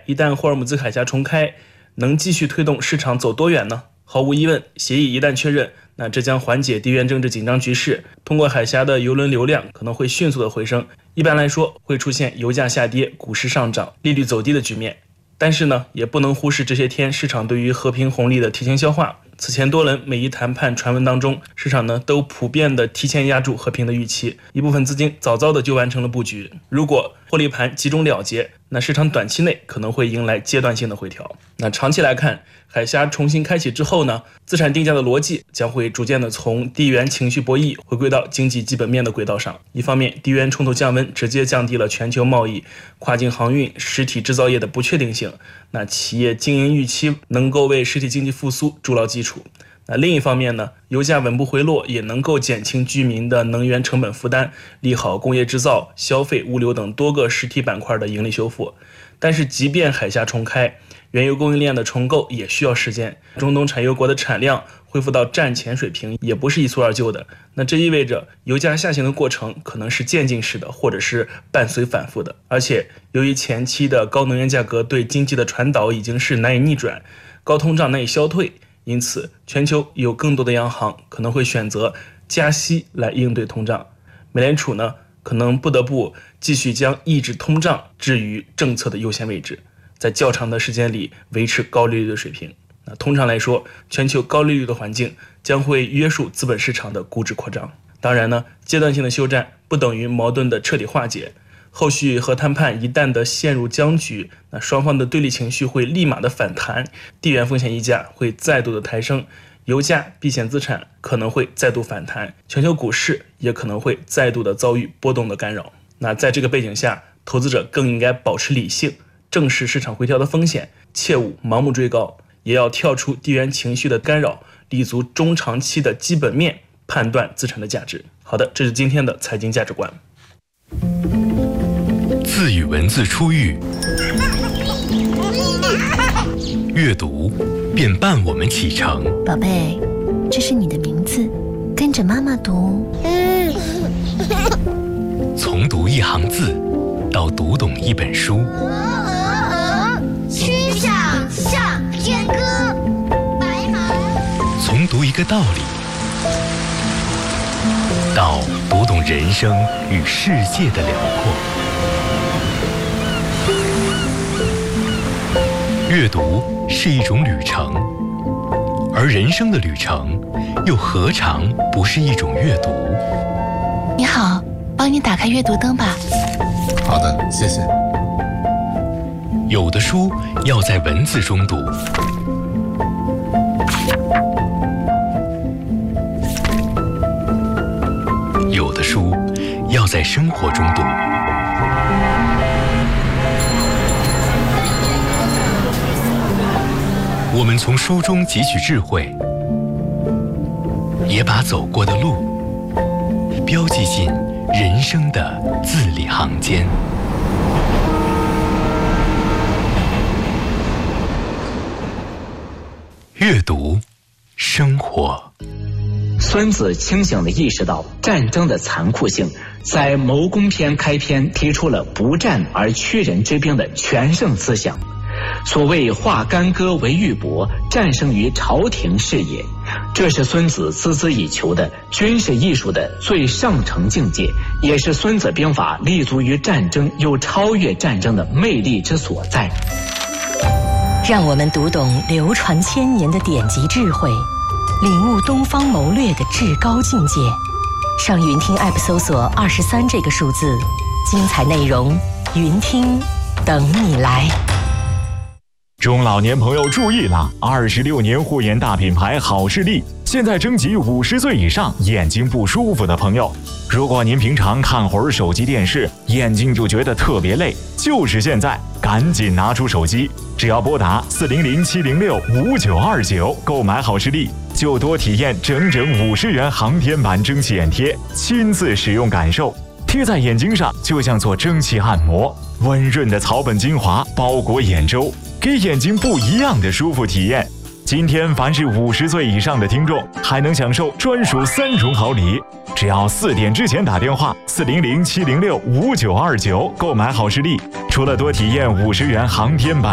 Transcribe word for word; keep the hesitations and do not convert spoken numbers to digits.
一旦霍尔木兹海峡重开，能继续推动市场走多远呢？毫无疑问，协议一旦确认，那这将缓解地缘政治紧张局势，通过海峡的邮轮流量可能会迅速的回升。一般来说，会出现油价下跌、股市上涨、利率走低的局面。但是呢，也不能忽视这些天市场对于和平红利的提前消化。此前多轮美伊谈判传闻当中，市场呢都普遍的提前压住和平的预期，一部分资金早早的就完成了布局。如果获利盘集中了结，那市场短期内可能会迎来阶段性的回调。那长期来看，海峡重新开启之后呢，资产定价的逻辑将会逐渐的从地缘情绪博弈回归到经济基本面的轨道上。一方面，地缘冲突降温直接降低了全球贸易、跨境航运、实体制造业的不确定性，那企业经营预期能够为实体经济复苏筑牢基础。那另一方面呢，油价稳步回落也能够减轻居民的能源成本负担，利好工业制造、消费、物流等多个实体板块的盈利修复。但是即便海峡重开，原油供应链的重构也需要时间，中东产油国的产量恢复到战前水平也不是一蹴而就的。那这意味着油价下行的过程可能是渐进式的，或者是伴随反复的。而且由于前期的高能源价格对经济的传导已经是难以逆转，高通胀难以消退，因此全球有更多的央行可能会选择加息来应对通胀。美联储呢，可能不得不继续将抑制通胀置于政策的优先位置，在较长的时间里维持高利率的水平。那通常来说，全球高利率的环境将会约束资本市场的估值扩张。当然呢，阶段性的休战不等于矛盾的彻底化解。后续和谈判一旦的陷入僵局，那双方的对立情绪会立马的反弹，地缘风险溢价会再度的抬升，油价、避险资产可能会再度反弹，全球股市也可能会再度的遭遇波动的干扰。那在这个背景下，投资者更应该保持理性，正视市场回调的风险，切勿盲目追高，也要跳出地缘情绪的干扰，立足中长期的基本面，判断资产的价值。好的，这是今天的财经价值观。 字与文字初遇，阅读便伴我们启程。 宝贝，这是你的名字，跟着妈妈读。 从读一行字到读懂一本书， 曲项向天歌，白马。 从读一个道理到读懂人生与世界的辽阔。阅读是一种旅程，而人生的旅程又何尝不是一种阅读？ 你好，帮你打开阅读灯吧。 好的，谢谢。 有的书要在文字中读，有的书要在生活中读。我们从书中汲取智慧，也把走过的路标记进人生的字里行间。阅读，生活。 孙子清醒地意识到战争的残酷性，在《谋攻篇》开篇提出了不战而屈人之兵的全胜思想。所谓化干戈为玉帛，战胜于朝廷是也。这是孙子孜孜以求的军事艺术的最上乘境界，也是孙子兵法立足于战争又超越战争的魅力之所在。 让我们读懂流传千年的典籍智慧，领悟东方谋略的至高境界。上云听 App 搜索二十三这个数字，精彩内容云听等你来。 中老年朋友注意了，二十六年护眼大品牌好视力现在征集五十岁以上眼睛不舒服的朋友。如果您平常看会儿手机电视，眼睛就觉得特别累，就是现在，赶紧拿出手机，只要拨打四零零七零六五九二九购买好视力，就多体验整整五十元航天版蒸汽眼贴，亲自使用感受。贴在眼睛上就像做蒸汽按摩，温润的草本精华包裹眼周，给眼睛不一样的舒服体验。今天凡是五十岁以上的听众，还能享受专属三重好礼。只要四点之前打电话四零零七零六五九二九购买好视力，除了多体验五十元航天版